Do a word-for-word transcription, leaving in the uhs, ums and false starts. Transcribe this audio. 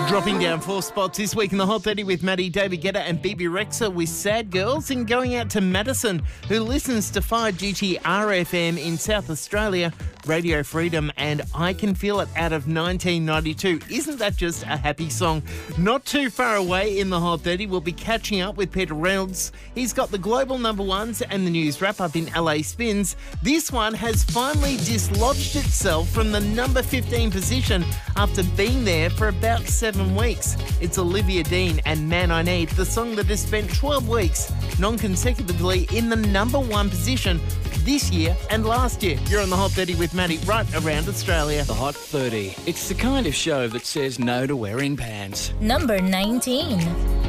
Dropping down four spots this week in the Hot thirty with Maddie, David Guetta and B B Rexa with Sad Girls, and going out to Madison, who listens to five G T R F M in South Australia, Radio Freedom and I Can Feel It out of nineteen ninety-two. Isn't that just a happy song? Not too far away in the Hot thirty, we'll be catching up with Peter Reynolds. He's got the global number ones and the news wrap-up in L A Spins. This one has finally dislodged itself from the number fifteen position after being there for about seven weeks. It's Olivia Dean and Man I Need, the song that has spent twelve weeks non-consecutively in the number one position this year and last year. You're on the Hot thirty with Maddie, right around Australia. The Hot thirty. It's the kind of show that says no to wearing pants. Number nineteen.